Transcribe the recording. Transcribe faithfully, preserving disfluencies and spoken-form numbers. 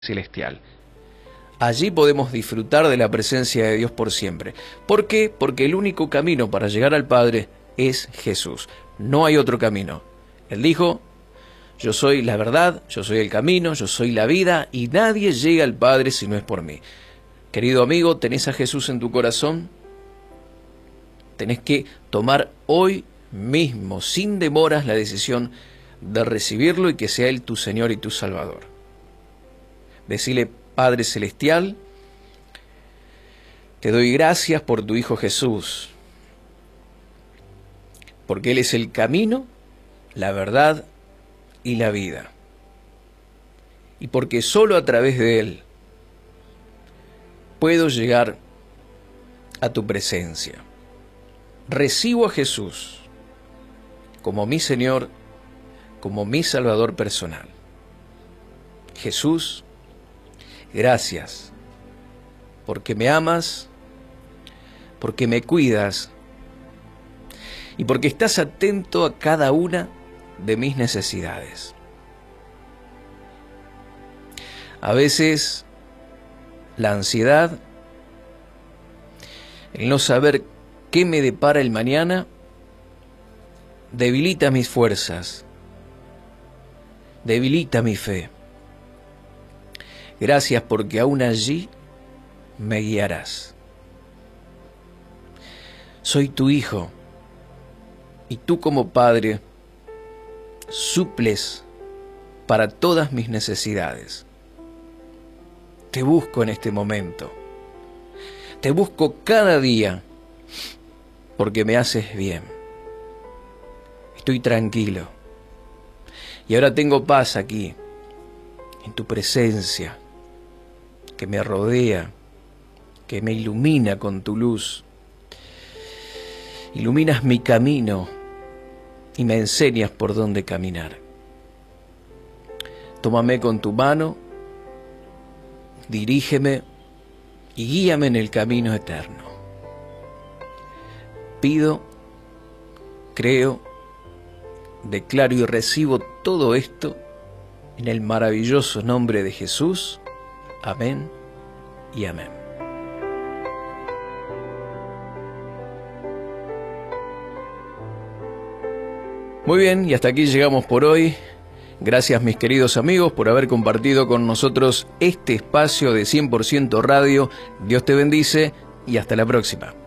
celestial. Allí podemos disfrutar de la presencia de Dios por siempre. ¿Por qué? Porque el único camino para llegar al Padre es Jesús. No hay otro camino. Él dijo: yo soy la verdad, yo soy el camino, yo soy la vida, y nadie llega al Padre si no es por mí. Querido amigo, ¿tenés a Jesús en tu corazón? Tenés que tomar hoy mismo, sin demoras, la decisión de recibirlo y que sea Él tu Señor y tu Salvador. Decile: Padre Celestial, te doy gracias por tu Hijo Jesús, porque Él es el camino, la verdad y la vida, y porque solo a través de Él puedo llegar a tu presencia. Recibo a Jesús como mi Señor, como mi Salvador personal. Jesús, gracias, porque me amas, porque me cuidas y porque estás atento a cada una de mis necesidades. A veces la ansiedad, el no saber qué me depara el mañana, debilita mis fuerzas, debilita mi fe. Gracias porque aún allí me guiarás. Soy tu hijo y tú como padre suples para todas mis necesidades. Te busco en este momento. Te busco cada día porque me haces bien. Estoy tranquilo y ahora tengo paz aquí, en tu presencia, que me rodea, que me ilumina con tu luz. Iluminas mi camino y me enseñas por dónde caminar. Tómame con tu mano, dirígeme y guíame en el camino eterno. Pido, creo, declaro y recibo todo esto en el maravilloso nombre de Jesús. Amén y amén. Muy bien, y hasta aquí llegamos por hoy. Gracias, mis queridos amigos, por haber compartido con nosotros este espacio de cien por ciento Radio. Dios te bendice y hasta la próxima.